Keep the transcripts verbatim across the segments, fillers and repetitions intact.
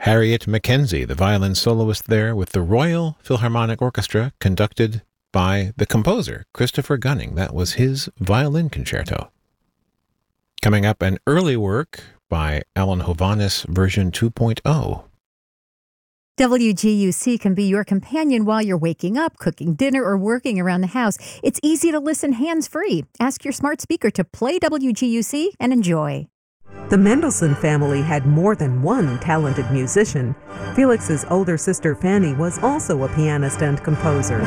Harriet Mackenzie, the violin soloist there with the Royal Philharmonic Orchestra, conducted by the composer, Christopher Gunning. That was his violin concerto. Coming up, an early work by Alan Hovhaness, version two point oh. W G U C can be your companion while you're waking up, cooking dinner, or working around the house. It's easy to listen hands-free. Ask your smart speaker to play W G U C and enjoy. The Mendelssohn family had more than one talented musician. Felix's older sister Fanny was also a pianist and composer.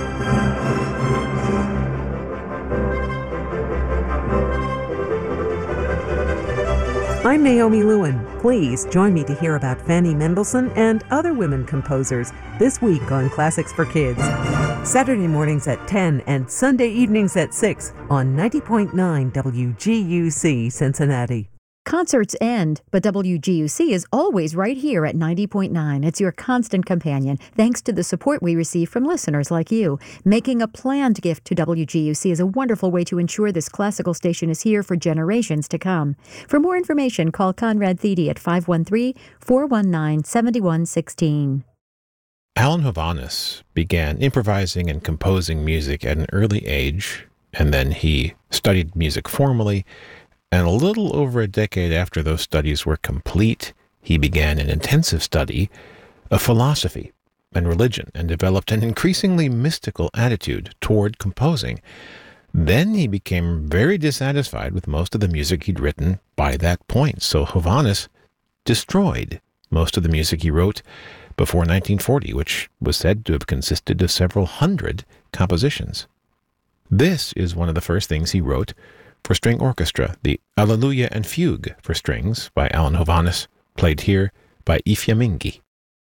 I'm Naomi Lewin. Please join me to hear about Fanny Mendelssohn and other women composers this week on Classics for Kids. Saturday mornings at ten and Sunday evenings at six on ninety point nine W G U C Cincinnati. Concerts end, but W G U C is always right here at ninety point nine. It's your constant companion, thanks to the support we receive from listeners like you. Making a planned gift to W G U C is a wonderful way to ensure this classical station is here for generations to come. For more information, call Conrad Thede at five one three, four one nine, seven one one six. Alan Hovhaness began improvising and composing music at an early age, and then he studied music formally. And a little over a decade after those studies were complete, he began an intensive study of philosophy and religion and developed an increasingly mystical attitude toward composing. Then he became very dissatisfied with most of the music he'd written by that point, so Hovhaness destroyed most of the music he wrote before nineteen forty, which was said to have consisted of several hundred compositions. This is one of the first things he wrote for string orchestra, the Alleluia and Fugue for strings by Alan Hovhaness, played here by Ifya Mingi.